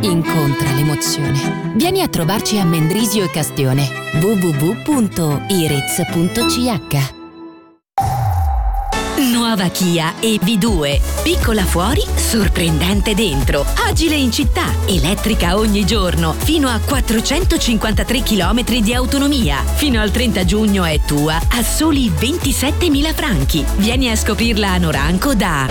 incontra l'emozione. Vieni a trovarci a Mendrisio e Castione. www.irez.ch. Nuova Kia EV2. Piccola fuori, sorprendente dentro. Agile in città, elettrica ogni giorno. Fino a 453 km di autonomia. Fino al 30 giugno è tua a soli 27.000 franchi. Vieni a scoprirla a Noranco da...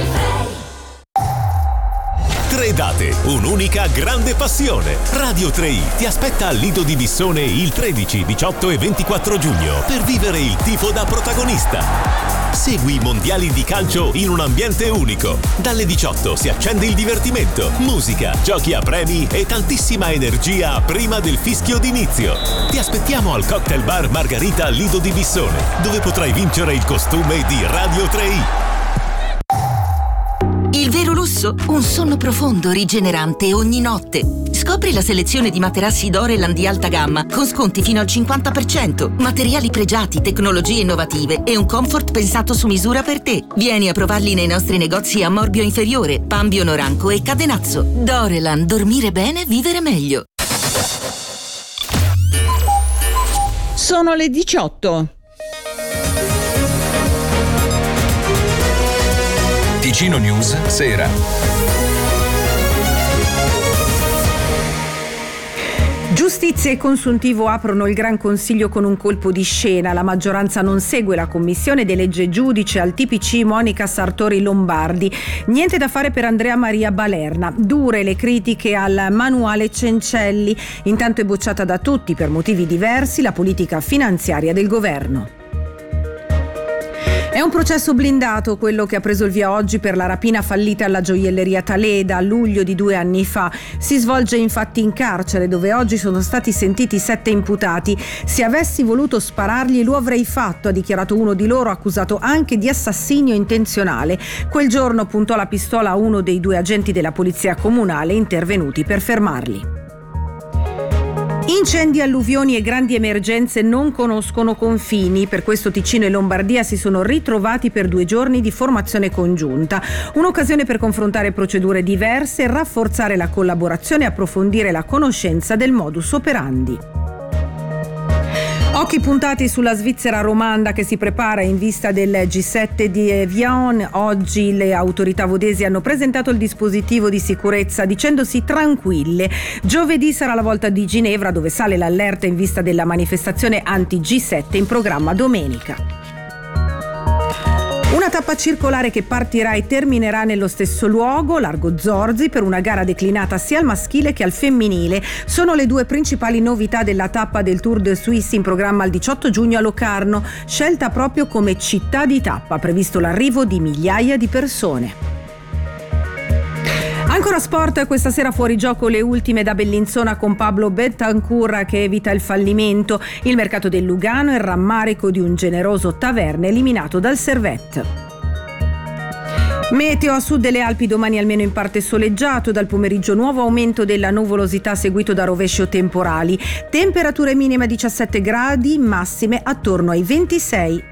Tre date, un'unica grande passione. Radio 3i ti aspetta al Lido di Bissone il 13, 18 e 24 giugno per vivere il tifo da protagonista. Segui i mondiali di calcio in un ambiente unico. Dalle 18 si accende il divertimento, musica, giochi a premi e tantissima energia prima del fischio d'inizio. Ti aspettiamo al Cocktail Bar Margarita Lido di Bissone, dove potrai vincere il costume di Radio 3i. Il vero lusso? Un sonno profondo, rigenerante ogni notte. Scopri la selezione di materassi Doreland di alta gamma con sconti fino al 50%, materiali pregiati, tecnologie innovative e un comfort pensato su misura per te. Vieni a provarli nei nostri negozi a Morbio Inferiore, Pambio Noranco e Cadenazzo. Doreland, dormire bene, vivere meglio. Sono le 18. Ticino News Sera. Giustizia e Consuntivo aprono il Gran Consiglio con un colpo di scena. La maggioranza non segue la commissione ed elegge giudice al TPC Monica Sartori Lombardi. Niente da fare per Andrea Maria Balerna. Dure le critiche al manuale Cencelli. Intanto è bocciata da tutti per motivi diversi la politica finanziaria del governo. È un processo blindato quello che ha preso il via oggi per la rapina fallita alla gioielleria Taleda a luglio di 2 anni fa. Si svolge infatti in carcere, dove oggi sono stati sentiti 7 imputati. Se avessi voluto sparargli lo avrei fatto, ha dichiarato uno di loro, accusato anche di assassinio intenzionale. Quel giorno puntò la pistola a uno dei 2 agenti della polizia comunale intervenuti per fermarli. Incendi, alluvioni e grandi emergenze non conoscono confini. Per questo Ticino e Lombardia si sono ritrovati per 2 giorni di formazione congiunta. Un'occasione per confrontare procedure diverse, rafforzare la collaborazione e approfondire la conoscenza del modus operandi. Occhi puntati sulla Svizzera romanda che si prepara in vista del G7 di Evian. Oggi le autorità vodesi hanno presentato il dispositivo di sicurezza dicendosi tranquille. Giovedì sarà la volta di Ginevra, dove sale l'allerta in vista della manifestazione anti-G7 in programma domenica. Una tappa circolare che partirà e terminerà nello stesso luogo, Largo Zorzi, per una gara declinata sia al maschile che al femminile. Sono le 2 principali novità della tappa del Tour de Suisse in programma il 18 giugno a Locarno, scelta proprio come città di tappa, previsto l'arrivo di migliaia di persone. Ancora sport, questa sera fuori gioco le ultime da Bellinzona con Pablo Bentancur che evita il fallimento, il mercato del Lugano e il rammarico di un generoso Taverne eliminato dal Servette. Meteo: a sud delle Alpi domani almeno in parte soleggiato, dal pomeriggio nuovo aumento della nuvolosità seguito da rovesci o temporali, temperature minime a 17 gradi, massime attorno ai 26.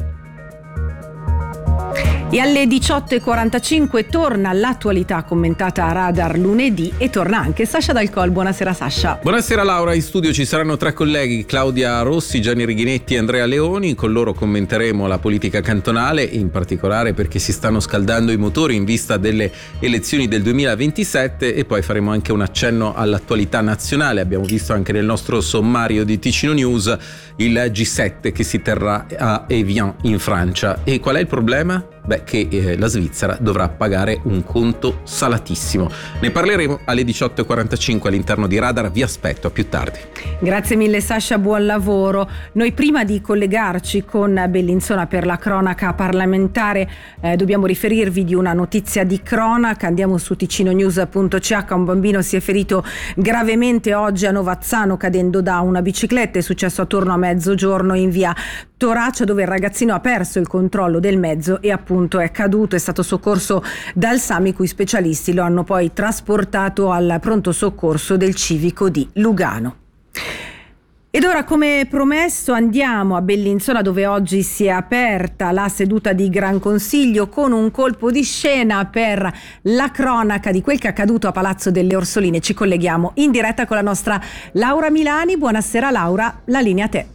E alle 18.45 torna l'attualità commentata a Radar lunedì e torna anche Sasha Dal Col. Buonasera Sasha. Buonasera Laura, in studio ci saranno 3 colleghi, Claudia Rossi, Gianni Righinetti e Andrea Leoni. Con loro commenteremo la politica cantonale, in particolare perché si stanno scaldando i motori in vista delle elezioni del 2027, e poi faremo anche un accenno all'attualità nazionale. Abbiamo visto anche nel nostro sommario di Ticino News il G7 che si terrà a Evian in Francia. E qual è il problema? Che la Svizzera dovrà pagare un conto salatissimo. Ne parleremo alle 18.45 all'interno di Radar. Vi aspetto, a più tardi. Grazie mille Sasha, buon lavoro. Noi prima di collegarci con Bellinzona per la cronaca parlamentare dobbiamo riferirvi di una notizia di cronaca. Andiamo su ticinonews.ch. Un bambino si è ferito gravemente oggi a Novazzano cadendo da una bicicletta. È successo attorno a mezzogiorno in via Toracia, dove il ragazzino ha perso il controllo del mezzo e appunto è caduto. È stato soccorso dal SAMI, cui specialisti lo hanno poi trasportato al pronto soccorso del civico di Lugano. Ed ora, come promesso, andiamo a Bellinzona, dove oggi si è aperta la seduta di Gran Consiglio con un colpo di scena per la cronaca di quel che è accaduto a Palazzo delle Orsoline. Ci colleghiamo in diretta con la nostra Laura Milani. Buonasera Laura, la linea a te.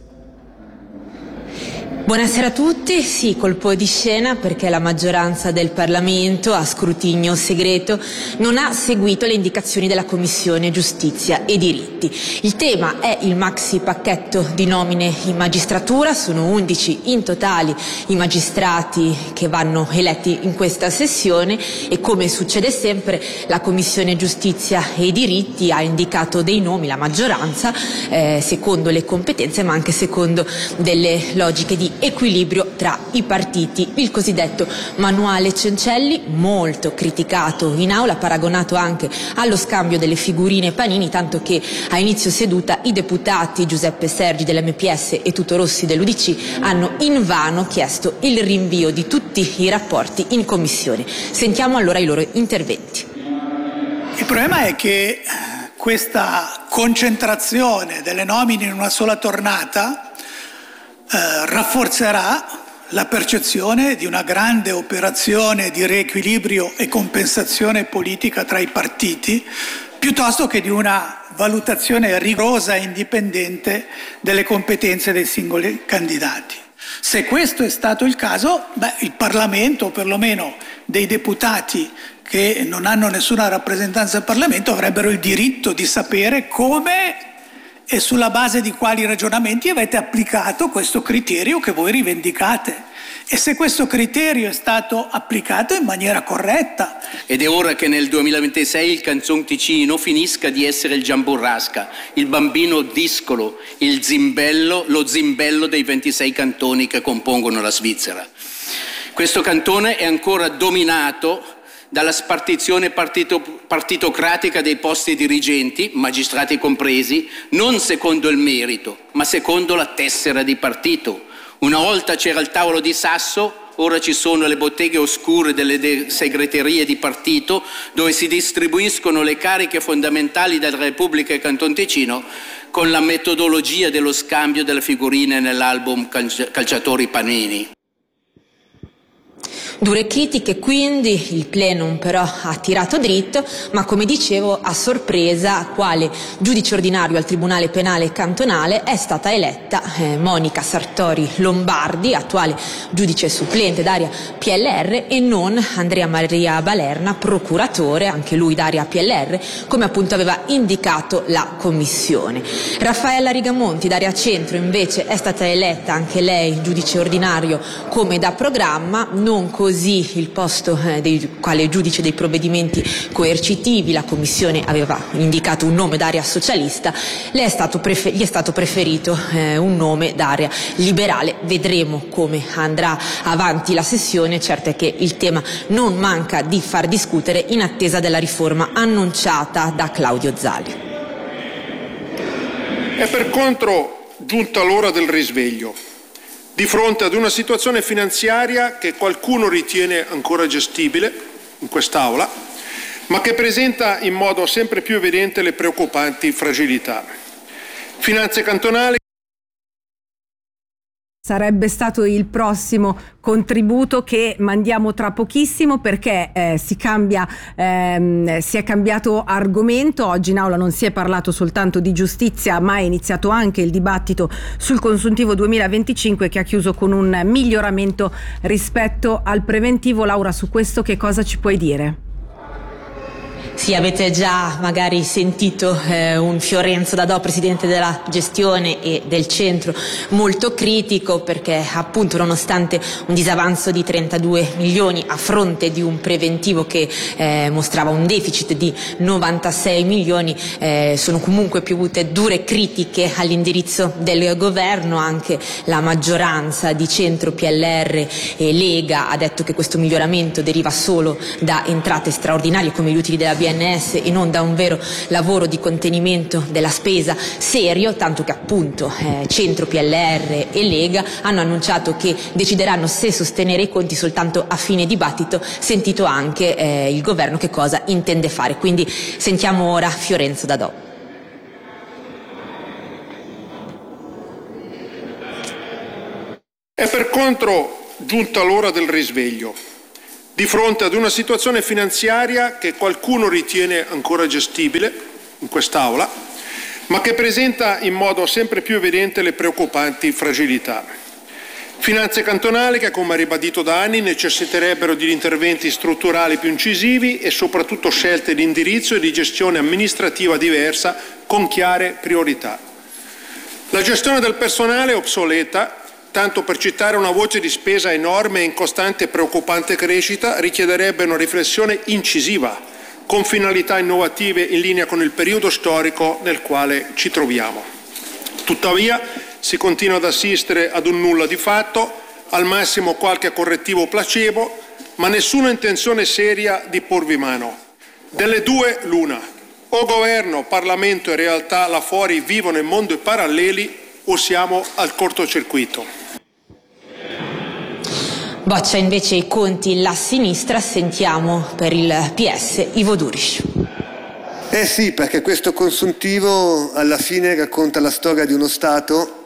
Buonasera a tutti. Sì, colpo di scena perché la maggioranza del Parlamento a scrutinio segreto non ha seguito le indicazioni della Commissione Giustizia e Diritti. Il tema è il maxi pacchetto di nomine in magistratura, sono 11 in totale i magistrati che vanno eletti in questa sessione e, come succede sempre, la Commissione Giustizia e Diritti ha indicato dei nomi, la maggioranza, secondo le competenze ma anche secondo delle logiche di equilibrio tra i partiti. Il cosiddetto manuale Cencelli, molto criticato in aula, paragonato anche allo scambio delle figurine Panini, tanto che a inizio seduta i deputati Giuseppe Sergi dell'MPS e Tuto Rossi dell'UDC hanno invano chiesto il rinvio di tutti i rapporti in commissione. Sentiamo allora i loro interventi. Il problema è che questa concentrazione delle nomine in una sola tornata rafforzerà la percezione di una grande operazione di riequilibrio e compensazione politica tra i partiti, piuttosto che di una valutazione rigorosa e indipendente delle competenze dei singoli candidati. Se questo è stato il caso, il Parlamento, o perlomeno dei deputati che non hanno nessuna rappresentanza al Parlamento, avrebbero il diritto di sapere come e sulla base di quali ragionamenti avete applicato questo criterio che voi rivendicate, e se questo criterio è stato applicato in maniera corretta. Ed è ora che nel 2026 il Canzon Ticino finisca di essere il Giamburrasca, il bambino discolo, il zimbello, lo zimbello dei 26 cantoni che compongono la Svizzera. Questo cantone è ancora dominato dalla spartizione partitocratica dei posti dirigenti, magistrati compresi, non secondo il merito, ma secondo la tessera di partito. Una volta c'era il tavolo di sasso, ora ci sono le botteghe oscure delle segreterie di partito, dove si distribuiscono le cariche fondamentali della Repubblica e Canton Ticino con la metodologia dello scambio delle figurine nell'album Calciatori Panini. Dure critiche quindi, il plenum però ha tirato dritto, ma come dicevo a sorpresa quale giudice ordinario al Tribunale Penale Cantonale è stata eletta Monica Sartori Lombardi, attuale giudice supplente d'area PLR, e non Andrea Maria Balerna, procuratore, anche lui d'area PLR, come appunto aveva indicato la Commissione. Raffaella Rigamonti d'area Centro invece è stata eletta anche lei giudice ordinario come da programma, non così il posto quale giudice dei provvedimenti coercitivi. La Commissione aveva indicato un nome d'area socialista, gli è stato preferito un nome d'area liberale. Vedremo come andrà avanti la sessione, certo è che il tema non manca di far discutere in attesa della riforma annunciata da Claudio Zali. È per contro giunta l'ora del risveglio, di fronte ad una situazione finanziaria che qualcuno ritiene ancora gestibile in quest'Aula, ma che presenta in modo sempre più evidente le preoccupanti fragilità. Finanze cantonali. Sarebbe stato il prossimo contributo che mandiamo tra pochissimo, perché si è cambiato argomento. Oggi in aula non si è parlato soltanto di giustizia, ma è iniziato anche il dibattito sul consuntivo 2025, che ha chiuso con un miglioramento rispetto al preventivo. Laura, su questo che cosa ci puoi dire? Sì, avete già magari sentito un Fiorenzo Dadò, presidente della gestione e del centro, molto critico, perché appunto nonostante un disavanzo di 32 milioni a fronte di un preventivo che mostrava un deficit di 96 milioni, sono comunque piovute dure critiche all'indirizzo del governo. Anche la maggioranza di centro, PLR e Lega ha detto che questo miglioramento deriva solo da entrate straordinarie come gli utili della BNS e non da un vero lavoro di contenimento della spesa serio, tanto che appunto Centro, PLR e Lega hanno annunciato che decideranno se sostenere i conti soltanto a fine dibattito, sentito anche il governo che cosa intende fare. Quindi sentiamo ora Fiorenzo Dadò. Per contro, giunta l'ora del risveglio, di fronte ad una situazione finanziaria che qualcuno ritiene ancora gestibile in quest'Aula, ma che presenta in modo sempre più evidente le preoccupanti fragilità. Finanze cantonali che, come ribadito da anni, necessiterebbero di interventi strutturali più incisivi e soprattutto scelte di indirizzo e di gestione amministrativa diversa con chiare priorità. La gestione del personale è obsoleta. Tanto per citare una voce di spesa enorme e in costante e preoccupante crescita, richiederebbe una riflessione incisiva, con finalità innovative in linea con il periodo storico nel quale ci troviamo. Tuttavia, si continua ad assistere ad un nulla di fatto, al massimo qualche correttivo placebo, ma nessuna intenzione seria di porvi mano. Delle due l'una: o governo, Parlamento e realtà là fuori vivono in mondi paralleli o siamo al cortocircuito. Boccia invece i conti la sinistra, sentiamo per il PS Ivo Duris. Sì, perché questo consuntivo alla fine racconta la storia di uno Stato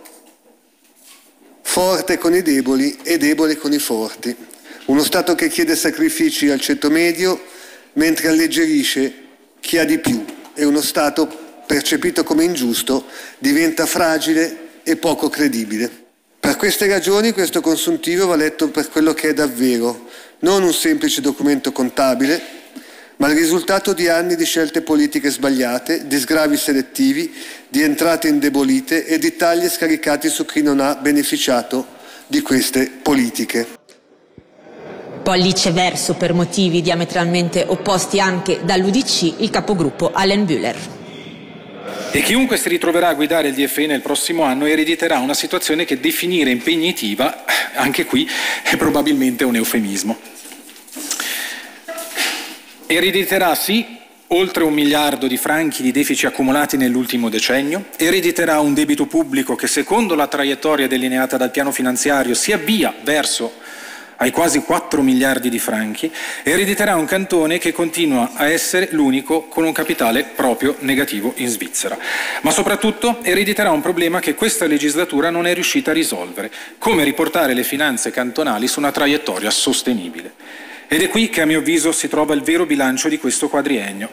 forte con i deboli e debole con i forti. Uno Stato che chiede sacrifici al ceto medio mentre alleggerisce chi ha di più, e uno Stato percepito come ingiusto diventa fragile e poco credibile. Per queste ragioni questo consuntivo va letto per quello che è davvero, non un semplice documento contabile, ma il risultato di anni di scelte politiche sbagliate, di sgravi selettivi, di entrate indebolite e di tagli scaricati su chi non ha beneficiato di queste politiche. Pollice verso per motivi diametralmente opposti anche dall'UDC il capogruppo Alain Bühler. E chiunque si ritroverà a guidare il DFI nel prossimo anno erediterà una situazione che definire impegnativa, anche qui, è probabilmente un eufemismo. Erediterà sì oltre 1 miliardo di franchi di deficit accumulati nell'ultimo decennio, erediterà un debito pubblico che secondo la traiettoria delineata dal piano finanziario si avvia verso ai quasi 4 miliardi di franchi, erediterà un cantone che continua a essere l'unico con un capitale proprio negativo in Svizzera. Ma soprattutto erediterà un problema che questa legislatura non è riuscita a risolvere: come riportare le finanze cantonali su una traiettoria sostenibile. Ed è qui che a mio avviso si trova il vero bilancio di questo quadriennio.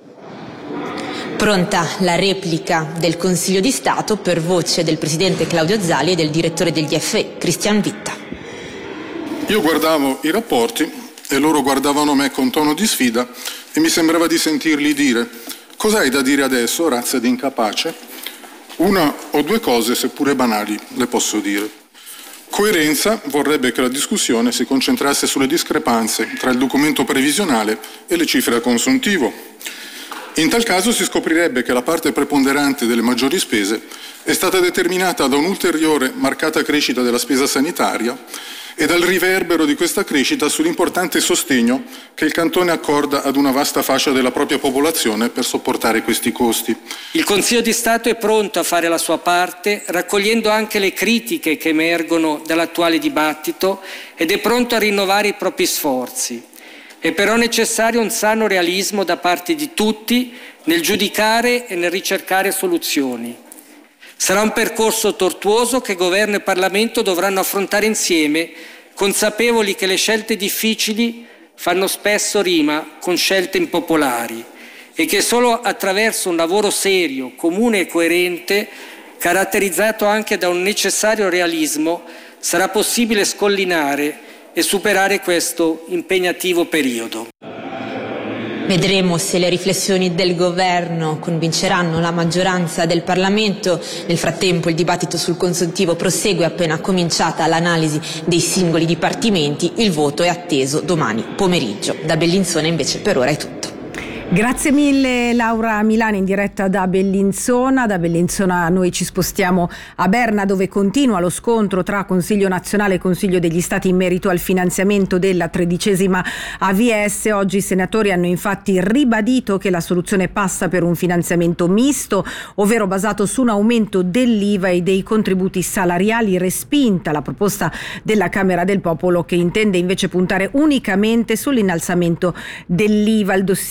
Pronta la replica del Consiglio di Stato per voce del Presidente Claudio Zali e del Direttore del DFE, Christian Witta. Io guardavo i rapporti e loro guardavano me con tono di sfida e mi sembrava di sentirli dire: cos'hai da dire adesso, razza di incapace? Una o due cose, seppure banali, le posso dire. Coerenza vorrebbe che la discussione si concentrasse sulle discrepanze tra il documento previsionale e le cifre a consuntivo. In tal caso si scoprirebbe che la parte preponderante delle maggiori spese è stata determinata da un'ulteriore marcata crescita della spesa sanitaria e dal riverbero di questa crescita sull'importante sostegno che il Cantone accorda ad una vasta fascia della propria popolazione per sopportare questi costi. Il Consiglio di Stato è pronto a fare la sua parte, raccogliendo anche le critiche che emergono dall'attuale dibattito, ed è pronto a rinnovare i propri sforzi. È però necessario un sano realismo da parte di tutti nel giudicare e nel ricercare soluzioni. Sarà un percorso tortuoso che Governo e Parlamento dovranno affrontare insieme, consapevoli che le scelte difficili fanno spesso rima con scelte impopolari e che solo attraverso un lavoro serio, comune e coerente, caratterizzato anche da un necessario realismo, sarà possibile scollinare e superare questo impegnativo periodo. Vedremo se le riflessioni del governo convinceranno la maggioranza del Parlamento. Nel frattempo il dibattito sul consuntivo prosegue, appena cominciata l'analisi dei singoli dipartimenti. Il voto è atteso domani pomeriggio. Da Bellinzona invece per ora è tutto. Grazie mille Laura Milani in diretta da Bellinzona. Da Bellinzona noi ci spostiamo a Berna, dove continua lo scontro tra Consiglio nazionale e Consiglio degli Stati in merito al finanziamento della 13ª AVS. Oggi i senatori hanno infatti ribadito che la soluzione passa per un finanziamento misto, ovvero basato su un aumento dell'IVA e dei contributi salariali, respinta la proposta della Camera del Popolo che intende invece puntare unicamente sull'innalzamento dell'IVA. Il dossier torna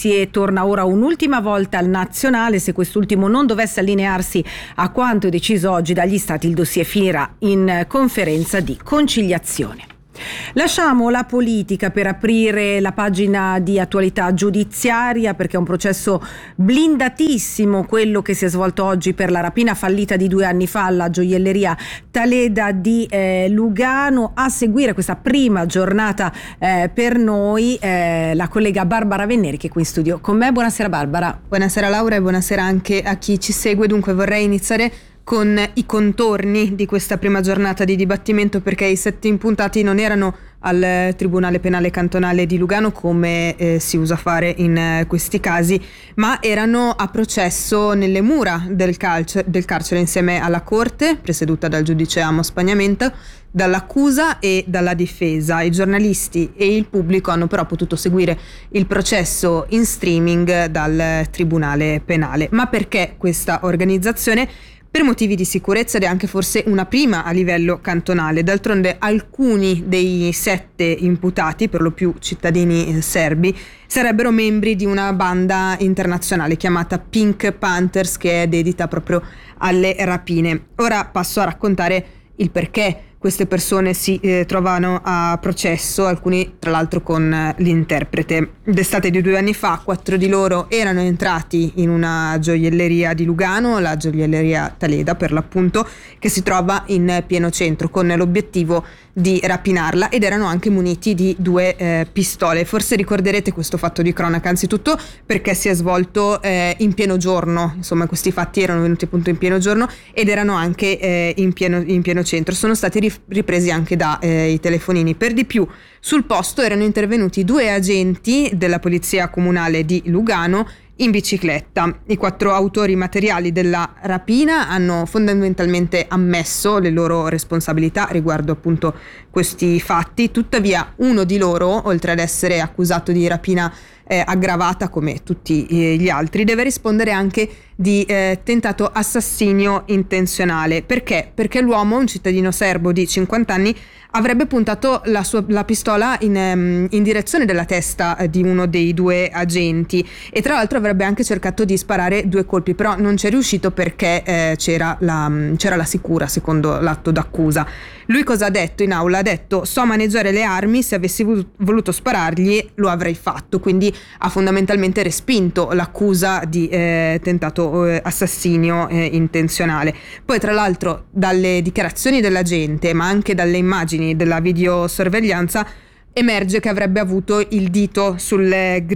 torna ora un'ultima volta al nazionale. Se quest'ultimo non dovesse allinearsi a quanto deciso oggi dagli Stati, il dossier finirà in conferenza di conciliazione. Lasciamo la politica per aprire la pagina di attualità giudiziaria, perché è un processo blindatissimo quello che si è svolto oggi per la rapina fallita di 2 anni fa alla gioielleria Taleda di Lugano. A seguire questa prima giornata per noi la collega Barbara Venneri, che è qui in studio con me. Buonasera Barbara. Buonasera Laura e buonasera anche a chi ci segue. Dunque vorrei iniziare con i contorni di questa prima giornata di dibattimento, perché i 7 imputati non erano al Tribunale Penale Cantonale di Lugano come si usa fare in questi casi, ma erano a processo nelle mura del carcere insieme alla Corte, presieduta dal giudice Amos Pagnamento, dall'accusa e dalla difesa. I giornalisti e il pubblico hanno però potuto seguire il processo in streaming dal Tribunale Penale. Ma perché questa organizzazione? Per motivi di sicurezza, ed è anche forse una prima a livello cantonale. D'altronde alcuni dei 7 imputati, per lo più cittadini serbi, sarebbero membri di una banda internazionale chiamata Pink Panthers, che è dedita proprio alle rapine. Ora passo a raccontare il perché queste persone si trovano a processo, alcuni tra l'altro con l'interprete. D'estate di 2 anni fa 4 di loro erano entrati in una gioielleria di Lugano, la gioielleria Taleda per l'appunto, che si trova in pieno centro, con l'obiettivo di rapinarla, ed erano anche muniti di 2 pistole. Forse ricorderete questo fatto di cronaca, anzitutto perché si è svolto in pieno giorno. Insomma, questi fatti erano venuti appunto in pieno giorno ed erano anche in pieno centro. Sono stati ripresi anche dai telefonini. Per di più, sul posto erano intervenuti 2 agenti della Polizia Comunale di Lugano in bicicletta. I 4 autori materiali della rapina hanno fondamentalmente ammesso le loro responsabilità riguardo appunto questi fatti. Tuttavia uno di loro, oltre ad essere accusato di rapina aggravata come tutti gli altri, deve rispondere anche di tentato assassinio intenzionale. Perché? Perché l'uomo, un cittadino serbo di 50 anni, avrebbe puntato la pistola in direzione della testa di uno dei 2 agenti, e tra l'altro avrebbe anche cercato di sparare 2 colpi, però non c'è riuscito perché c'era la sicura, secondo l'atto d'accusa. Lui cosa ha detto in aula? Ha detto: so maneggiare le armi, se avessi voluto sparargli lo avrei fatto. Quindi ha fondamentalmente respinto l'accusa di tentato assassinio intenzionale. Poi tra l'altro dalle dichiarazioni della gente, ma anche dalle immagini della videosorveglianza, emerge che avrebbe avuto il dito sul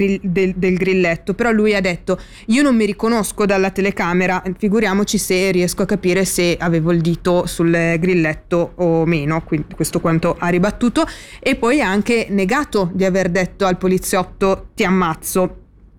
del grilletto, però lui ha detto: io non mi riconosco dalla telecamera, figuriamoci se riesco a capire se avevo il dito sul grilletto o meno. Quindi questo quanto ha ribattuto, e poi ha anche negato di aver detto al poliziotto ti ammazzo,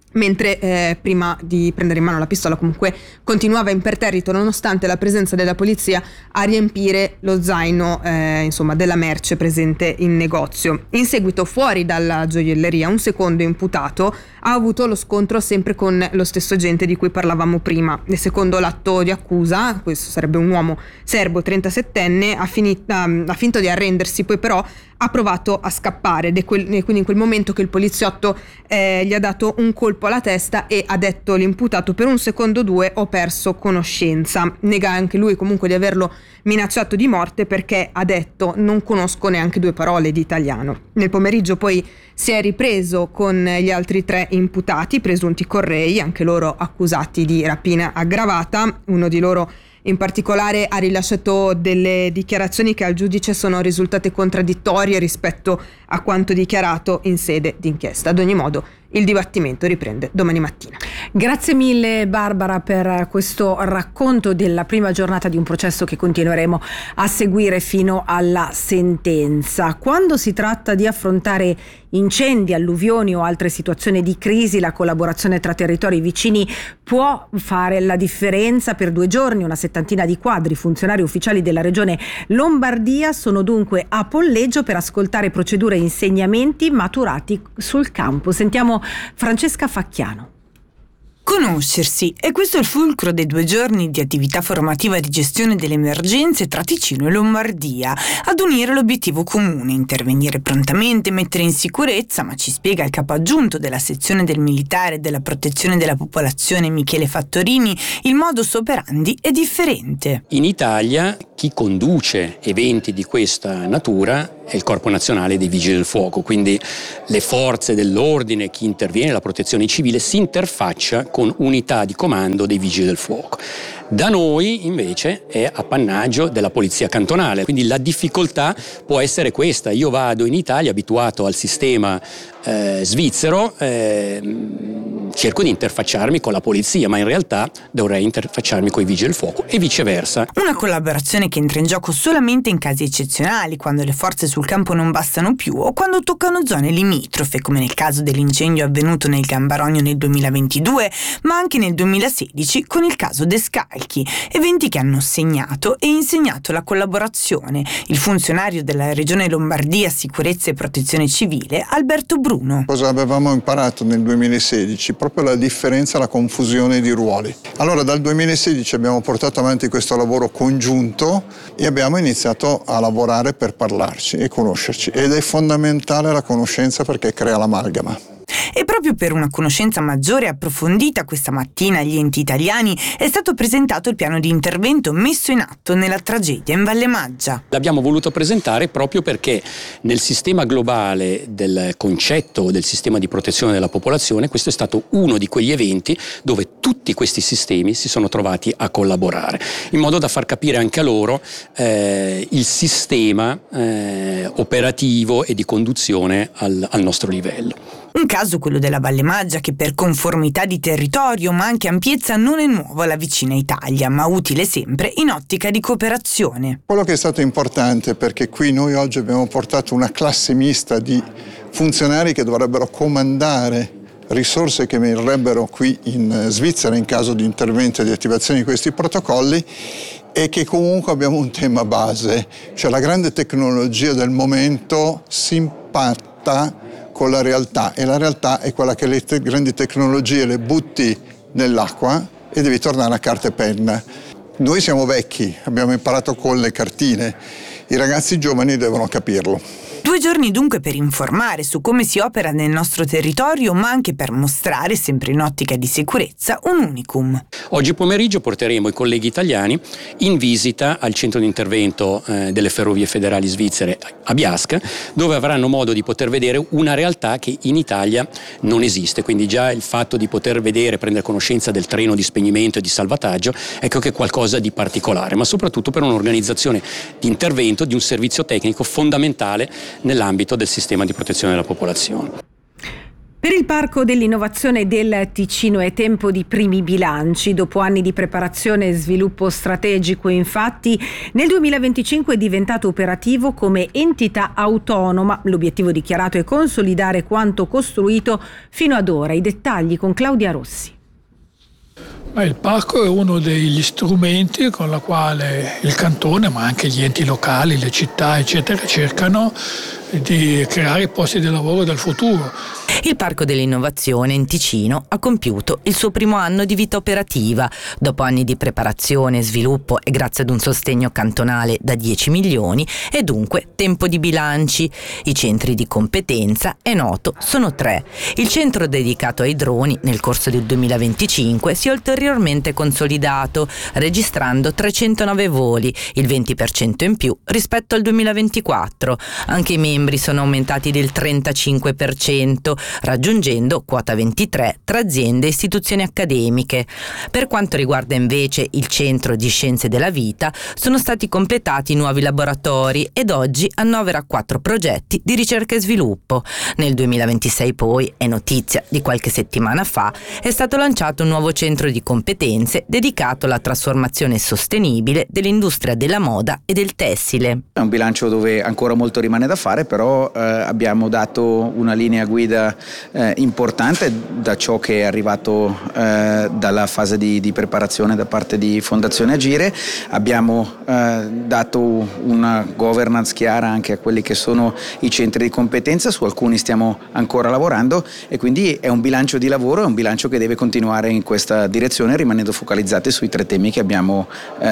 mentre prima di prendere in mano la pistola comunque continuava imperterrito, nonostante la presenza della polizia, a riempire lo zaino della merce presente in negozio. In seguito, fuori dalla gioielleria, un secondo imputato ha avuto lo scontro sempre con lo stesso agente di cui parlavamo prima. E secondo l'atto di accusa, questo sarebbe un uomo serbo 37enne, ha finto di arrendersi, poi però ha provato a scappare, ed è quindi in quel momento che il poliziotto gli ha dato un colpo alla testa e ha detto l'imputato: per un secondo o 2 ho perso conoscenza. Nega anche lui comunque di averlo minacciato di morte, perché ha detto: non conosco neanche 2 parole di italiano. Nel pomeriggio poi si è ripreso con gli altri 3 imputati, presunti correi, anche loro accusati di rapina aggravata. Uno di loro in particolare ha rilasciato delle dichiarazioni che al giudice sono risultate contraddittorie rispetto a quanto dichiarato in sede d'inchiesta. Ad ogni modo, il dibattimento riprende domani mattina. Grazie mille Barbara per questo racconto della prima giornata di un processo che continueremo a seguire fino alla sentenza. Quando si tratta di affrontare incendi, alluvioni o altre situazioni di crisi, la collaborazione tra territori vicini può fare la differenza. Per 2 giorni una settantina di quadri funzionari ufficiali della regione Lombardia sono dunque a Polleggio per ascoltare procedure e insegnamenti maturati sul campo. Sentiamo Francesca Facchiano. Conoscersi, e questo è il fulcro dei 2 giorni di attività formativa di gestione delle emergenze tra Ticino e Lombardia. Ad unire l'obiettivo comune, intervenire prontamente, mettere in sicurezza, ma ci spiega il capo aggiunto della sezione del militare e della protezione della popolazione Michele Fattorini, il modus operandi è differente. In Italia chi conduce eventi di questa natura è il Corpo Nazionale dei Vigili del Fuoco, quindi le forze dell'ordine, chi interviene, la protezione civile, si interfaccia con unità di comando dei Vigili del Fuoco. Da noi invece è appannaggio della polizia cantonale, quindi la difficoltà può essere questa: io vado in Italia abituato al sistema svizzero, cerco di interfacciarmi con la polizia, ma in realtà dovrei interfacciarmi con i Vigili del Fuoco e viceversa. Una collaborazione che entra in gioco solamente in casi eccezionali, quando le forze sul campo non bastano più o quando toccano zone limitrofe, come nel caso dell'incendio avvenuto nel Gambarogno nel 2022, ma anche nel 2016 con il caso Descalchi, eventi che hanno segnato e insegnato la collaborazione. Il funzionario della Regione Lombardia Sicurezza e Protezione Civile, Alberto Bruno. Cosa avevamo imparato nel 2016? Proprio la differenza, la confusione di ruoli. Allora dal 2016 abbiamo portato avanti questo lavoro congiunto e abbiamo iniziato a lavorare per parlarci e conoscerci, ed è fondamentale la conoscenza perché crea l'amalgama. E proprio per una conoscenza maggiore e approfondita, questa mattina agli enti italiani è stato presentato il piano di intervento messo in atto nella tragedia in Valle Maggia. L'abbiamo voluto presentare proprio perché nel sistema globale del concetto del sistema di protezione della popolazione, questo è stato uno di quegli eventi dove tutti questi sistemi si sono trovati a collaborare, in modo da far capire anche a loro il sistema operativo e di conduzione al nostro livello. Un caso, quello della Valle Maggia, che per conformità di territorio ma anche ampiezza non è nuovo alla vicina Italia, ma utile sempre in ottica di cooperazione. Quello che è stato importante, perché qui noi oggi abbiamo portato una classe mista di funzionari che dovrebbero comandare risorse che verrebbero qui in Svizzera in caso di intervento e di attivazione di questi protocolli, e che comunque abbiamo un tema base, cioè la grande tecnologia del momento si impatta con la realtà, e la realtà è quella che le grandi tecnologie le butti nell'acqua e devi tornare a carta e penna. Noi siamo vecchi, abbiamo imparato con le cartine, i ragazzi giovani devono capirlo. 2 giorni dunque per informare su come si opera nel nostro territorio, ma anche per mostrare, sempre in ottica di sicurezza, un unicum. Oggi pomeriggio porteremo i colleghi italiani in visita al centro di intervento delle Ferrovie Federali Svizzere a Biasca, dove avranno modo di poter vedere una realtà che in Italia non esiste. Quindi già il fatto di poter vedere, prendere conoscenza del treno di spegnimento e di salvataggio, ecco che è qualcosa di particolare, ma soprattutto per un'organizzazione di intervento, di un servizio tecnico fondamentale nell'ambito del sistema di protezione della popolazione. Per il Parco dell'Innovazione del Ticino è tempo di primi bilanci. Dopo anni di preparazione e sviluppo strategico, infatti, nel 2025 è diventato operativo come entità autonoma. L'obiettivo dichiarato è consolidare quanto costruito fino ad ora. I dettagli con Claudia Rossi. Il parco è uno degli strumenti con la quale il cantone, ma anche gli enti locali, le città, eccetera, cercano di creare posti di lavoro del futuro. Il Parco dell'Innovazione in Ticino ha compiuto il suo primo anno di vita operativa. Dopo anni di preparazione e sviluppo e grazie ad un sostegno cantonale da 10 milioni, è dunque tempo di bilanci. I centri di competenza, è noto, sono 3. Il centro dedicato ai droni nel corso del 2025 si è ulteriormente consolidato, registrando 309 voli, il 20% in più rispetto al 2024. Anche i membri sono aumentati del 35%, raggiungendo quota 23 tra aziende e istituzioni accademiche. Per quanto riguarda invece il Centro di Scienze della Vita, sono stati completati nuovi laboratori ed oggi annovera 4 progetti di ricerca e sviluppo. Nel 2026 poi, è notizia di qualche settimana fa, è stato lanciato un nuovo centro di competenze dedicato alla trasformazione sostenibile dell'industria della moda e del tessile. È un bilancio dove ancora molto rimane da fare, però abbiamo dato una linea guida importante da ciò che è arrivato dalla fase di preparazione da parte di Fondazione Agire. Abbiamo dato una governance chiara anche a quelli che sono i centri di competenza, su alcuni stiamo ancora lavorando e quindi è un bilancio di lavoro, è un bilancio che deve continuare in questa direzione rimanendo focalizzati sui 3 temi che abbiamo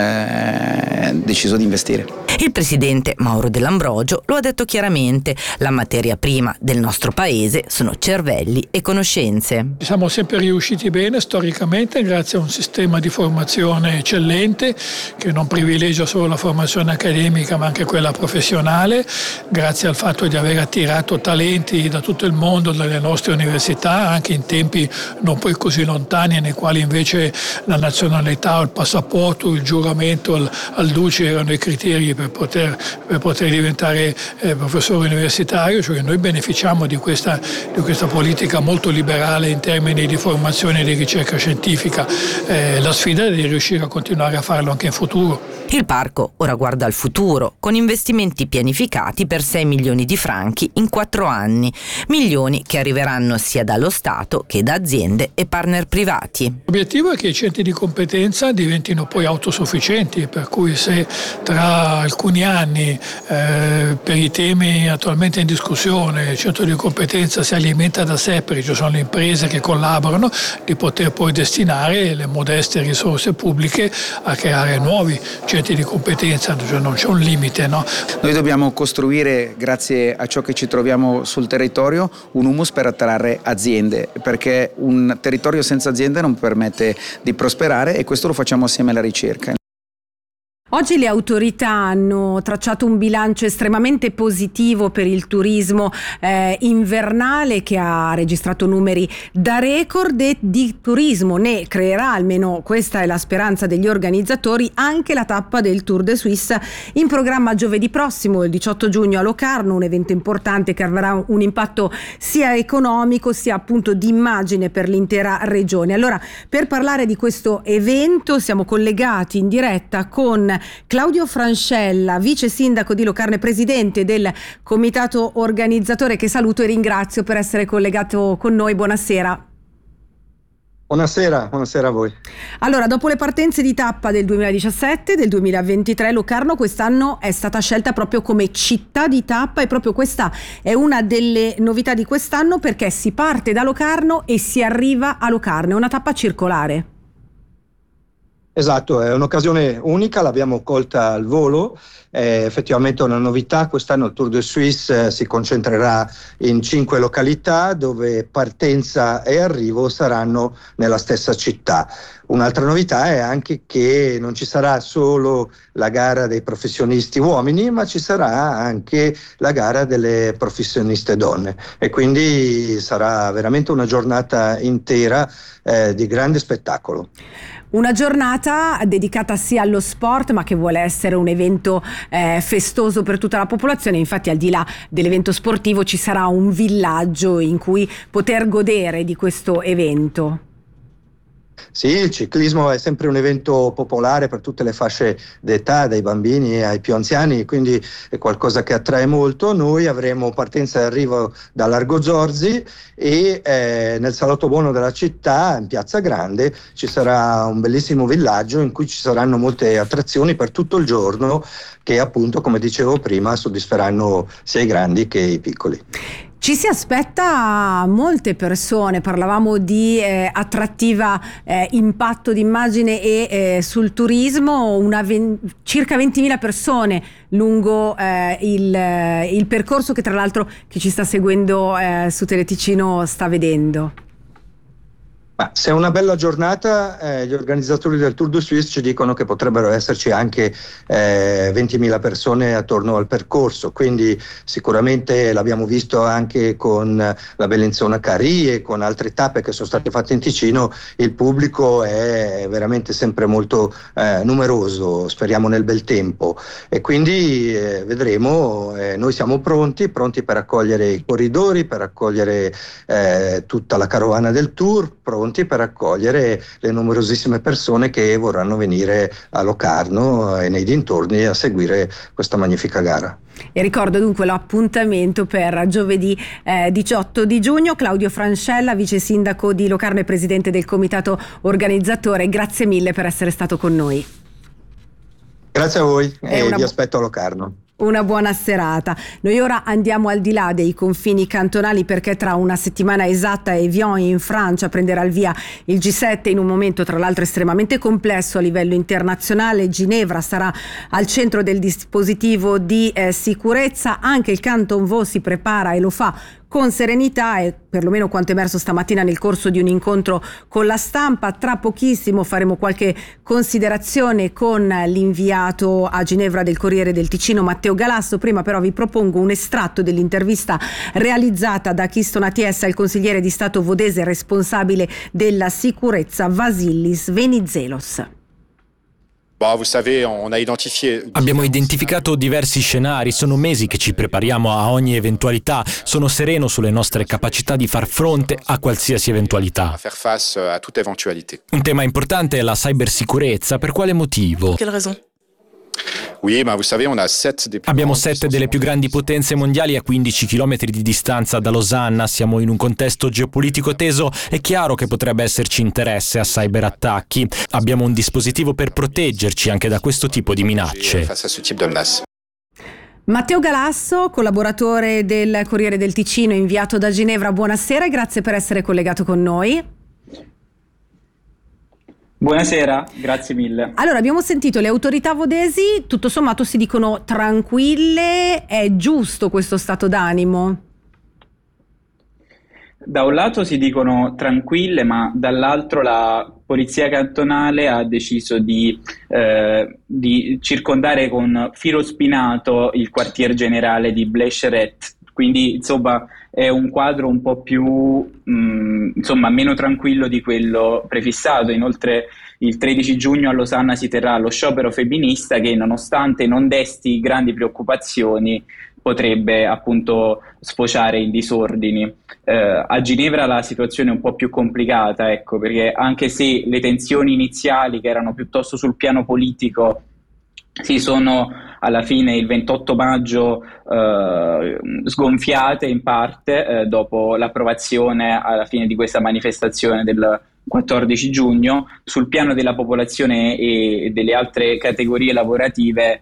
deciso di investire. Il presidente Mauro Dell'Ambrogio lo ha detto chiaramente: la materia prima del nostro paese sono cervelli e conoscenze. Siamo sempre riusciti bene storicamente grazie a un sistema di formazione eccellente che non privilegia solo la formazione accademica ma anche quella professionale, grazie al fatto di aver attirato talenti da tutto il mondo dalle nostre università, anche in tempi non poi così lontani nei quali invece la nazionalità o il passaporto, il giuramento al duce erano i criteri per poter diventare professore universitario. Cioè noi beneficiamo di questa politica molto liberale in termini di formazione e di ricerca scientifica. La sfida è di riuscire a continuare a farlo anche in futuro. Il parco ora guarda al futuro, con investimenti pianificati per 6 milioni di franchi in 4 anni, milioni che arriveranno sia dallo Stato che da aziende e partner privati. L'obiettivo è che i centri di competenza diventino poi autosufficienti, per cui se tra alcuni anni per i temi attualmente in discussione il centro di competenza si alimenta da sé, perché ci sono le imprese che collaborano, di poter poi destinare le modeste risorse pubbliche a creare nuovi centri di competenza, cioè non c'è un limite, no? Noi dobbiamo costruire, grazie a ciò che ci troviamo sul territorio, un humus per attrarre aziende, perché un territorio senza aziende non permette di prosperare e questo lo facciamo assieme alla ricerca. Oggi le autorità hanno tracciato un bilancio estremamente positivo per il turismo invernale, che ha registrato numeri da record, e di turismo ne creerà, almeno questa è la speranza degli organizzatori, anche la tappa del Tour de Suisse in programma giovedì prossimo, il 18 giugno a Locarno, un evento importante che avrà un impatto sia economico sia appunto di immagine per l'intera regione. Allora, per parlare di questo evento siamo collegati in diretta con Claudio Francella, vice sindaco di Locarno e presidente del comitato organizzatore, che saluto e ringrazio per essere collegato con noi. Buonasera. Buonasera a voi. Allora, dopo le partenze di tappa del 2017 e del 2023, Locarno quest'anno è stata scelta proprio come città di tappa, e proprio questa è una delle novità di quest'anno, perché si parte da Locarno e si arriva a Locarno, è una tappa circolare. Esatto, è un'occasione unica, l'abbiamo colta al volo, è effettivamente una novità. Quest'anno il Tour de Suisse si concentrerà in 5 località dove partenza e arrivo saranno nella stessa città. Un'altra novità è anche che non ci sarà solo la gara dei professionisti uomini, ma ci sarà anche la gara delle professioniste donne, e quindi sarà veramente una giornata intera di grande spettacolo. Una giornata dedicata sia allo sport, ma che vuole essere un evento festoso per tutta la popolazione. Infatti, al di là dell'evento sportivo, ci sarà un villaggio in cui poter godere di questo evento. Sì, il ciclismo è sempre un evento popolare per tutte le fasce d'età, dai bambini ai più anziani, quindi è qualcosa che attrae molto. Noi avremo partenza e arrivo da Largo Zorzi e nel Salotto Buono della città, in Piazza Grande, ci sarà un bellissimo villaggio in cui ci saranno molte attrazioni per tutto il giorno che, appunto, come dicevo prima, soddisferanno sia i grandi che i piccoli. Ci si aspetta molte persone, parlavamo di attrattiva impatto d'immagine e sul turismo, circa 20.000 persone lungo il percorso che, tra l'altro, chi ci sta seguendo su Teleticino sta vedendo. Se è una bella giornata, gli organizzatori del Tour de Suisse ci dicono che potrebbero esserci anche 20.000 persone attorno al percorso, quindi sicuramente l'abbiamo visto anche con la Bellinzona Carì e con altre tappe che sono state fatte in Ticino. Il pubblico è veramente sempre molto numeroso, speriamo nel bel tempo, e quindi vedremo. Noi siamo pronti per accogliere i corridori, per accogliere tutta la carovana del Tour, pronti pronti per accogliere le numerosissime persone che vorranno venire a Locarno e nei dintorni a seguire questa magnifica gara. E ricordo dunque l'appuntamento per giovedì 18 di giugno. Claudio Francella, vice sindaco di Locarno e presidente del comitato organizzatore, grazie mille per essere stato con noi. Grazie a voi e vi aspetto a Locarno. Una buona serata. Noi ora andiamo al di là dei confini cantonali, perché tra una settimana esatta a Evian in Francia prenderà il via il G7 in un momento tra l'altro estremamente complesso a livello internazionale. Ginevra sarà al centro del dispositivo di sicurezza. Anche il Canton Vaud si prepara e lo fa con serenità, e perlomeno quanto emerso stamattina nel corso di un incontro con la stampa. Tra pochissimo faremo qualche considerazione con l'inviato a Ginevra del Corriere del Ticino Matteo Galasso. Prima però vi propongo un estratto dell'intervista realizzata da Keystone ATS al consigliere di Stato vodese responsabile della sicurezza Vasilis Venizelos. Abbiamo identificato diversi scenari, sono mesi che ci prepariamo a ogni eventualità, sono sereno sulle nostre capacità di far fronte a qualsiasi eventualità. Un tema importante è la cybersicurezza, per quale motivo? Abbiamo 7 delle più grandi potenze mondiali a 15 km di distanza da Losanna, siamo in un contesto geopolitico teso, è chiaro che potrebbe esserci interesse a cyberattacchi. Abbiamo un dispositivo per proteggerci anche da questo tipo di minacce. Matteo Galasso, collaboratore del Corriere del Ticino, inviato da Ginevra, buonasera e grazie per essere collegato con noi. Buonasera, grazie mille. Allora, abbiamo sentito le autorità vodesi, tutto sommato si dicono tranquille, è giusto questo stato d'animo? Da un lato si dicono tranquille, ma dall'altro la polizia cantonale ha deciso di circondare con filo spinato il quartier generale di Blécheret. Quindi insomma è un quadro un po' più meno tranquillo di quello prefissato. Inoltre il 13 giugno a Losanna si terrà lo sciopero femminista che, nonostante non desti grandi preoccupazioni, potrebbe appunto sfociare in disordini. A Ginevra la situazione è un po' più complicata, ecco, perché anche se le tensioni iniziali, che erano piuttosto sul piano politico, si sono alla fine il 28 maggio sgonfiate in parte dopo l'approvazione alla fine di questa manifestazione del 14 giugno, sul piano della popolazione e delle altre categorie lavorative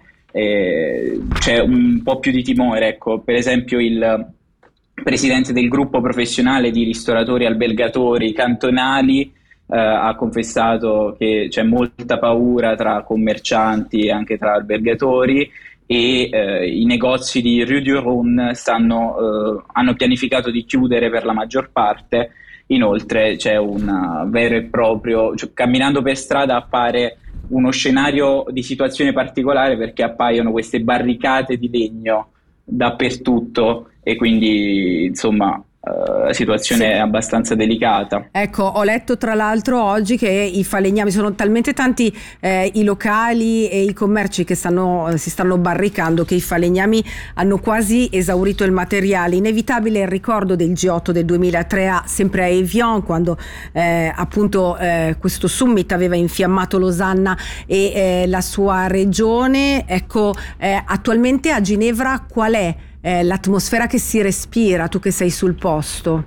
c'è un po' più di timore, ecco. Per esempio il presidente del gruppo professionale di ristoratori albergatori cantonali ha confessato che c'è molta paura tra commercianti e anche tra albergatori, e i negozi di Rue du Rhône hanno pianificato di chiudere per la maggior parte. Inoltre c'è un vero e proprio, camminando per strada appare uno scenario di situazione particolare, perché appaiono queste barricate di legno dappertutto e quindi insomma la situazione è abbastanza delicata. Ecco, ho letto tra l'altro oggi che i falegnami, sono talmente tanti i locali e i commerci che si stanno barricando, che i falegnami hanno quasi esaurito il materiale. Inevitabile il ricordo del G8 del 2003 sempre a Evian, quando appunto questo summit aveva infiammato Losanna e la sua regione. Ecco, attualmente a Ginevra qual è l'atmosfera che si respira, tu che sei sul posto?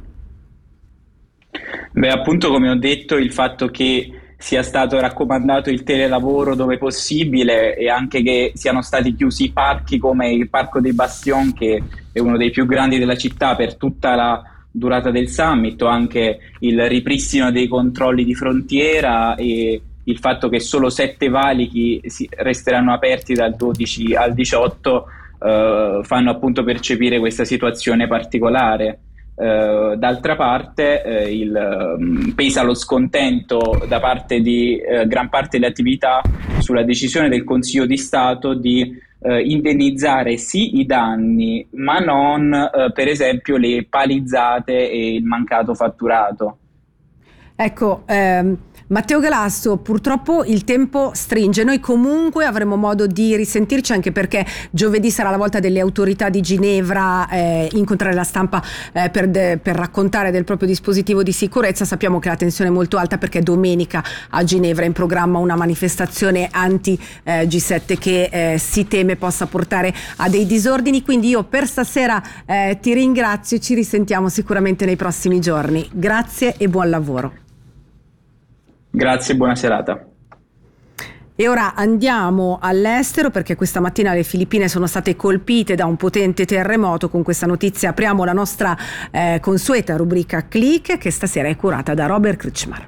Beh, appunto, come ho detto, il fatto che sia stato raccomandato il telelavoro dove possibile e anche che siano stati chiusi parchi come il Parco dei Bastions, che è uno dei più grandi della città, per tutta la durata del summit, o anche il ripristino dei controlli di frontiera e il fatto che solo 7 valichi resteranno aperti dal 12 al 18 fanno appunto percepire questa situazione particolare. D'altra parte pesa lo scontento da parte di gran parte delle attività sulla decisione del Consiglio di Stato di indennizzare sì i danni, ma non per esempio le palizzate e il mancato fatturato. Ecco, Matteo Galasso, purtroppo il tempo stringe, noi comunque avremo modo di risentirci, anche perché giovedì sarà la volta delle autorità di Ginevra incontrare la stampa per raccontare del proprio dispositivo di sicurezza. Sappiamo che la tensione è molto alta perché domenica a Ginevra è in programma una manifestazione anti-G7 che si teme possa portare a dei disordini, quindi io per stasera ti ringrazio, ci risentiamo sicuramente nei prossimi giorni. Grazie e buon lavoro. Grazie, buona serata. E ora andiamo all'estero, perché questa mattina le Filippine sono state colpite da un potente terremoto. Con questa notizia apriamo la nostra consueta rubrica Click, che stasera è curata da Robert Kretschmar.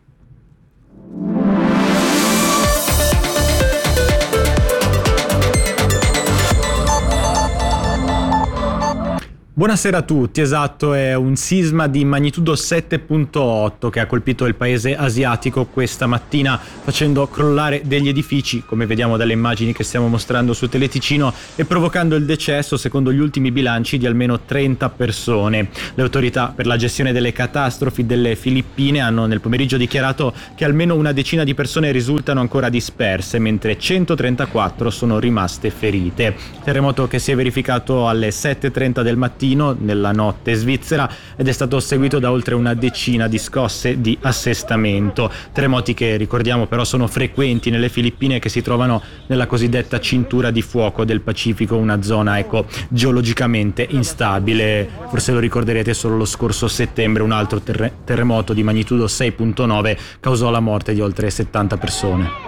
Buonasera a tutti, esatto, è un sisma di magnitudo 7.8 che ha colpito il paese asiatico questa mattina, facendo crollare degli edifici, come vediamo dalle immagini che stiamo mostrando su Teleticino, e provocando il decesso, secondo gli ultimi bilanci, di almeno 30 persone. Le autorità per la gestione delle catastrofi delle Filippine hanno nel pomeriggio dichiarato che almeno una decina di persone risultano ancora disperse, mentre 134 sono rimaste ferite. Terremoto che si è verificato alle 7:30 del mattino nella notte svizzera ed è stato seguito da oltre una decina di scosse di assestamento. Terremoti che, ricordiamo, però sono frequenti nelle Filippine, che si trovano nella cosiddetta cintura di fuoco del Pacifico, una zona geologicamente instabile. Forse lo ricorderete, solo lo scorso settembre un altro terremoto di magnitudo 6.9 causò la morte di oltre 70 persone.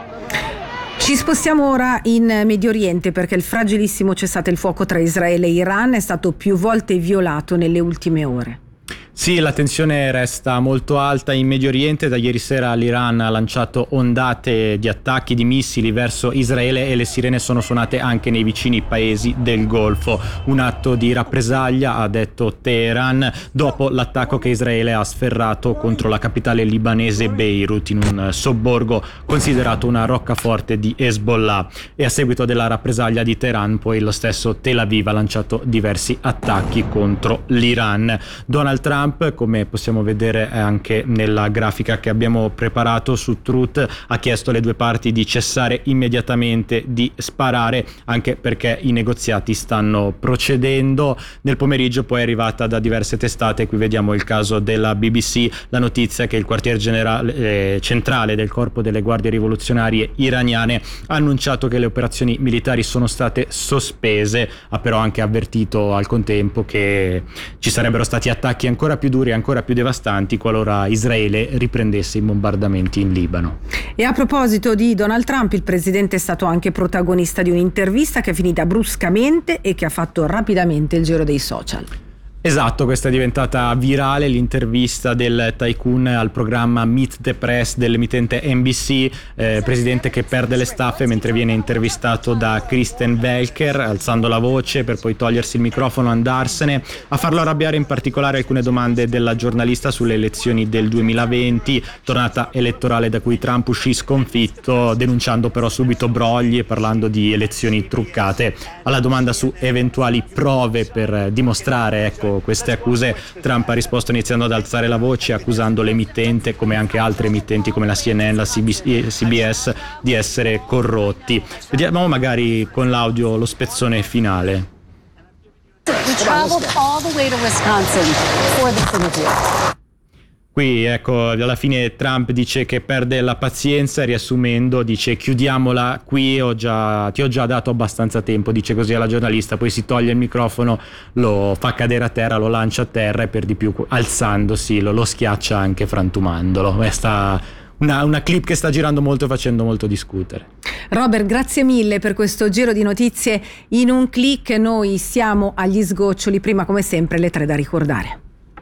Ci spostiamo ora in Medio Oriente, perché il fragilissimo cessate il fuoco tra Israele e Iran è stato più volte violato nelle ultime ore. Sì, la tensione resta molto alta in Medio Oriente. Da ieri sera l'Iran ha lanciato ondate di attacchi di missili verso Israele e le sirene sono suonate anche nei vicini paesi del Golfo. Un atto di rappresaglia, ha detto Teheran, dopo l'attacco che Israele ha sferrato contro la capitale libanese Beirut, in un sobborgo considerato una roccaforte di Hezbollah. E a seguito della rappresaglia di Teheran, poi lo stesso Tel Aviv ha lanciato diversi attacchi contro l'Iran. Donald Trump, come possiamo vedere anche nella grafica che abbiamo preparato su Truth, ha chiesto alle due parti di cessare immediatamente di sparare, anche perché i negoziati stanno procedendo. Nel pomeriggio poi è arrivata da diverse testate, qui vediamo il caso della BBC, la notizia che il quartier generale centrale del corpo delle guardie rivoluzionarie iraniane ha annunciato che le operazioni militari sono state sospese. Ha però anche avvertito al contempo che ci sarebbero stati attacchi ancora più duri, ancora più devastanti, qualora Israele riprendesse i bombardamenti in Libano. E a proposito di Donald Trump, il presidente è stato anche protagonista di un'intervista che è finita bruscamente e che ha fatto rapidamente il giro dei social. Esatto, questa è diventata virale, l'intervista del tycoon al programma Meet the Press dell'emittente NBC, presidente che perde le staffe mentre viene intervistato da Kristen Welker, alzando la voce per poi togliersi il microfono e andarsene. A farlo arrabbiare in particolare alcune domande della giornalista sulle elezioni del 2020, tornata elettorale da cui Trump uscì sconfitto, denunciando però subito brogli e parlando di elezioni truccate. Alla domanda su eventuali prove per dimostrare, queste accuse, Trump ha risposto iniziando ad alzare la voce, accusando l'emittente, come anche altre emittenti come la CNN, la CBS, di essere corrotti. Vediamo magari con l'audio lo spezzone finale. We traveled all the way to Wisconsin for this interview. Qui alla fine Trump dice che perde la pazienza, riassumendo dice chiudiamola qui, ti ho già dato abbastanza tempo, dice così alla giornalista, poi si toglie il microfono, lo fa cadere a terra, lo lancia a terra e per di più alzandosi lo schiaccia anche frantumandolo. Questa una clip che sta girando molto e facendo molto discutere. Robert, grazie mille per questo giro di notizie in un click. Noi siamo agli sgoccioli, prima come sempre le 3 da ricordare.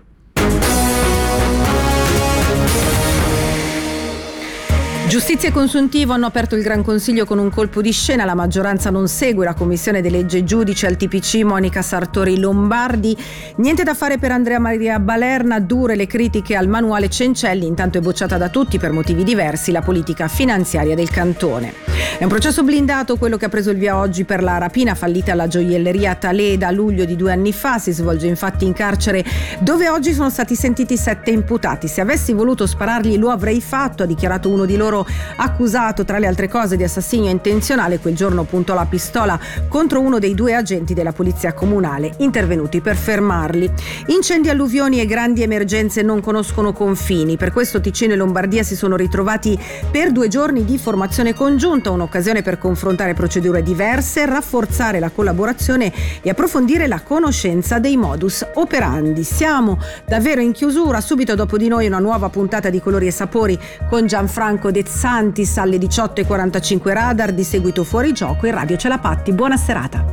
Giustizia e Consuntivo hanno aperto il Gran Consiglio con un colpo di scena. La maggioranza non segue la commissione di legge giudice al TPC Monica Sartori Lombardi. Niente da fare per Andrea Maria Balerna, dure le critiche al manuale Cencelli, intanto è bocciata da tutti per motivi diversi la politica finanziaria del cantone. È un processo blindato quello che ha preso il via oggi per la rapina fallita alla gioielleria Taleda a luglio di 2 anni fa. Si svolge infatti in carcere, dove oggi sono stati sentiti 7 imputati. Se avessi voluto sparargli lo avrei fatto, ha dichiarato uno di loro, accusato tra le altre cose di assassinio intenzionale. Quel giorno puntò la pistola contro uno dei 2 agenti della polizia comunale intervenuti per fermarli. Incendi, alluvioni e grandi emergenze non conoscono confini. Per questo Ticino e Lombardia si sono ritrovati per 2 giorni di formazione congiunta, un'occasione per confrontare procedure diverse, rafforzare la collaborazione e approfondire la conoscenza dei modus operandi. Siamo davvero in chiusura. Subito dopo di noi una nuova puntata di Colori e Sapori con Gianfranco De Santis alle 18:45 Radar, di seguito Fuori Gioco e Radio Celapatti. Buona serata.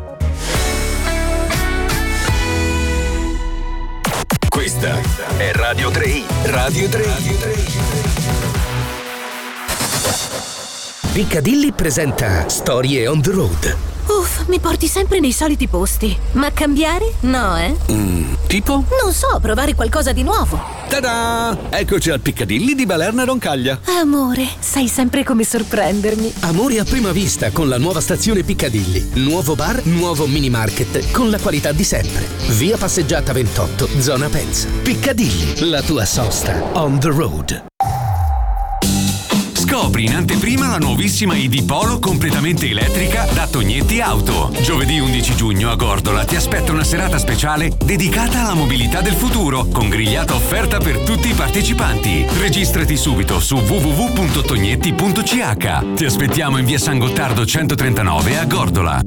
Questa è Radio 3i. Radio 3i. Piccadilly presenta Storie on the Road. Uff, mi porti sempre nei soliti posti. Ma cambiare? No, Tipo? Non so, provare qualcosa di nuovo. Ta-da! Eccoci al Piccadilly di Balerna Roncaglia. Amore, sai sempre come sorprendermi. Amore a prima vista con la nuova stazione Piccadilly. Nuovo bar, nuovo mini market con la qualità di sempre. Via Passeggiata 28, zona Pez. Piccadilly, la tua sosta on the road. Scopri in anteprima la nuovissima ID Polo completamente elettrica da Tognetti Auto. Giovedì 11 giugno a Gordola ti aspetta una serata speciale dedicata alla mobilità del futuro, con grigliata offerta per tutti i partecipanti. Registrati subito su www.tognetti.ch. Ti aspettiamo in via San Gottardo 139 a Gordola.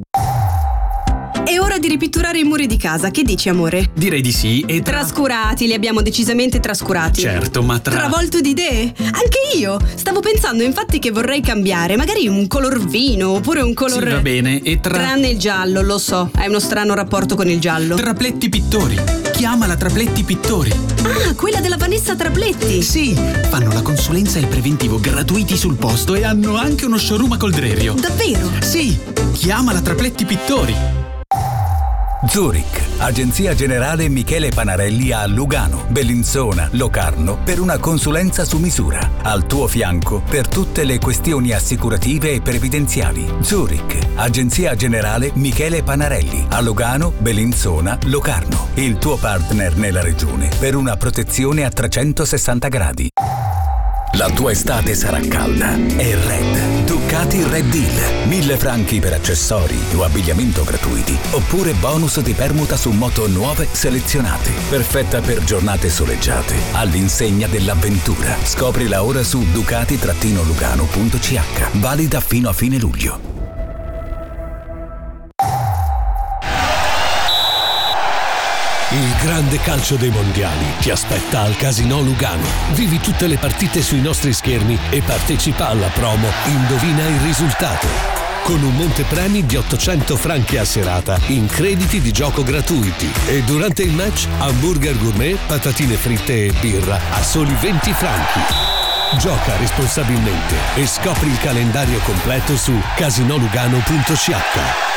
È ora di ripitturare i muri di casa, che dici, amore? Direi di sì. E Trascurati, li abbiamo decisamente trascurati. Certo, ma Travolto di idee? Anche io. Stavo pensando infatti che vorrei cambiare, magari un color vino oppure un color... Sì, va bene. E Tranne il giallo, lo so, hai uno strano rapporto con il giallo. Trapletti Pittori. Chiamala Trapletti Pittori. Ah, quella della Vanessa Trapletti. Sì, fanno la consulenza e il preventivo gratuiti sul posto e hanno anche uno showroom a Coldrerio. Davvero? Sì, chiamala Trapletti Pittori. Zurich, Agenzia Generale Michele Panarelli a Lugano, Bellinzona, Locarno per una consulenza su misura. Al tuo fianco per tutte le questioni assicurative e previdenziali. Zurich, Agenzia Generale Michele Panarelli a Lugano, Bellinzona, Locarno. Il tuo partner nella regione per una protezione a 360 gradi. La tua estate sarà calda e Red. Ducati Red Deal. 1.000 franchi per accessori o abbigliamento gratuiti. Oppure bonus di permuta su moto nuove selezionate. Perfetta per giornate soleggiate. All'insegna dell'avventura. Scoprila ora su ducati-lugano.ch. Valida fino a fine luglio. Il grande calcio dei mondiali ti aspetta al Casinò Lugano. Vivi tutte le partite sui nostri schermi e partecipa alla promo Indovina il risultato, con un montepremi di 800 franchi a serata in crediti di gioco gratuiti. E durante il match hamburger gourmet, patatine fritte e birra a soli 20 franchi. Gioca responsabilmente e scopri il calendario completo su casinolugano.ch.